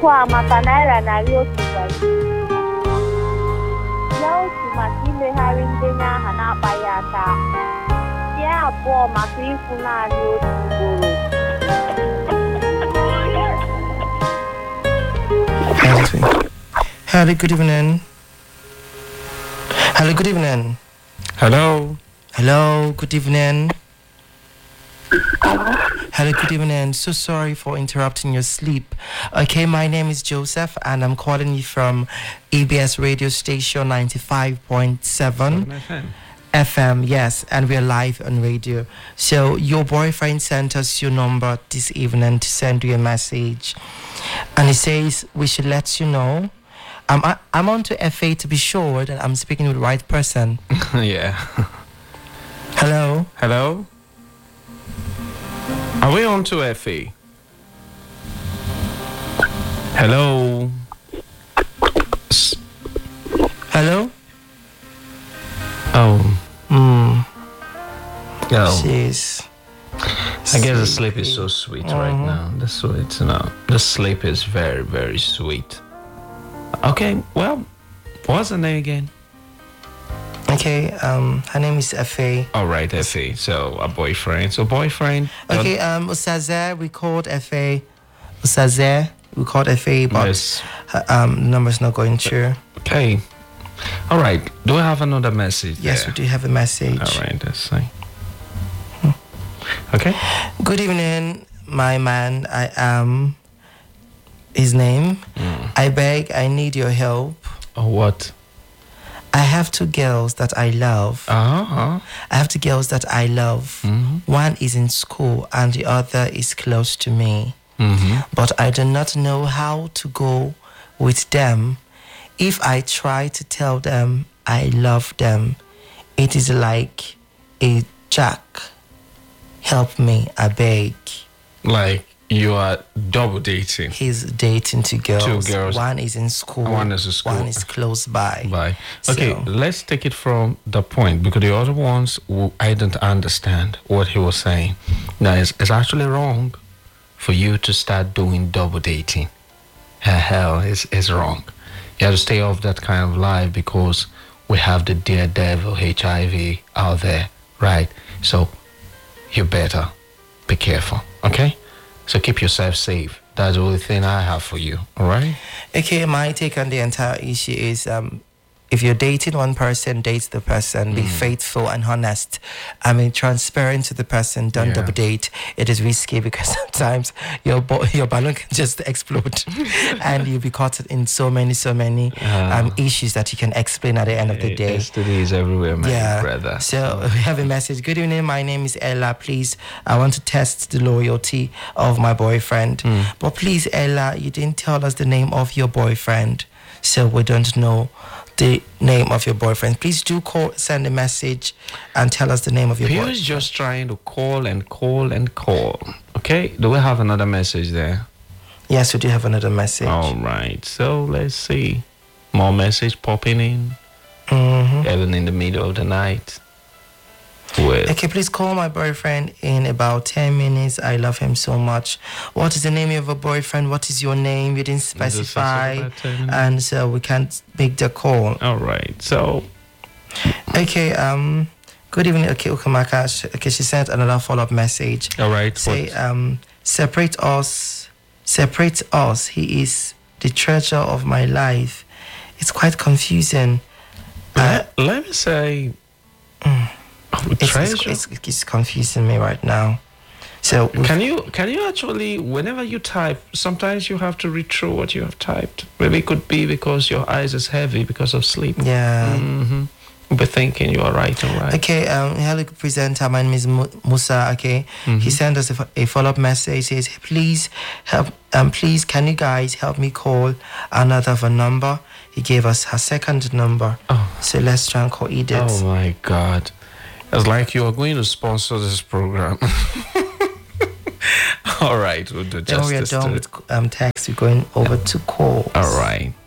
kwa maka naira narị otu gari. Ya otu maka imegharị ndenye aha na-akpaghị aka. Ya abụọ maka ịkwụ naanị otu ugboro. Hello, good evening. Hello, good evening. Hello. Hello, good evening. Hello, good evening. So sorry for interrupting your sleep. Okay, my name is Joseph and I'm calling you from ABS radio station 95.7 FM. Yes, and we're live on radio. So your boyfriend sent us your number this evening to send you a message. And he says we should let you know. I'm on to FA to be sure that I'm speaking with the right person. Yeah. Hello? Hello? Are we on to FA? Hello? Hello? Oh. Oh. Jeez. I guess the sleep is so sweet right now. The sleep is very, very sweet. Okay, well, what's her name again? Okay, her name is F.A. All right, F.A. So, a boyfriend. So, boyfriend. Okay, Usaze, we called F.A. Usaze, we called F.A., but yes. Her number's not going through. Okay. All right. Do we have another message? Yes, there? we do have a message. All right, that's fine. Okay. Good evening, my man. I am his name. I beg, I need your help. Oh, what? I have two girls that I love. Uh-huh. I have two girls that I love. Mm-hmm. One is in school and the other is close to me. Mm-hmm. But I do not know how to go with them. If I try to tell them I love them, it is like a jack. Help me, I beg. Like you are double dating. He's dating two girls. Two girls. One is in school. One is in school. One is close by. Okay, So, let's take it from the point, because the other ones, I didn't understand what he was saying. Now, it's actually wrong for you to start doing double dating. Hell, it's wrong. You have to stay off that kind of life, because we have the dear devil, HIV, out there, right? So you better be careful, okay? So keep yourself safe. That's the only thing I have for you, all right? Okay, my take on the entire issue is if you're dating one person, date the person, be faithful and honest. I mean, transparent to the person, don't double date. It is risky because sometimes your balloon can just explode and you'll be caught in so many issues that you can explain at the end of the day. STDs everywhere, my brother. So we have a message. Good evening, my name is Ella. Please, I want to test the loyalty of my boyfriend. But please, Ella, you didn't tell us the name of your boyfriend, so we don't know the name of your boyfriend. Please do send a message and tell us the name of your boyfriend. He was just trying to call and call and call. Okay, do we have another message there? Yes, we do have another message. All right, so let's see. More message popping in. Even in the middle of the night. Okay, please call my boyfriend in about 10 minutes. I love him so much. What is the name of your boyfriend? What is your name? You didn't specify. And so we can't make the call. All right, so. Okay, good evening. Okay, Ukamaka. Okay, she sent another follow-up message. All right. Say, separate us. He is the treasure of my life. It's quite confusing. Let me say... It's confusing me right now. So can you actually, whenever you type, sometimes you have to read through what you have typed. Maybe it could be because your eyes is heavy because of sleep. Yeah. But thinking you are right. Okay, hello presenter, my name is Musa. Okay, he sent us a follow-up message. He says, please help. Please, can you guys help me call another number? He gave us her second number. So let's try and call Edith. Oh my God. It's like you are going to sponsor this program. All right, we'll do justice. Then we are done with text. We're going over to calls. All right.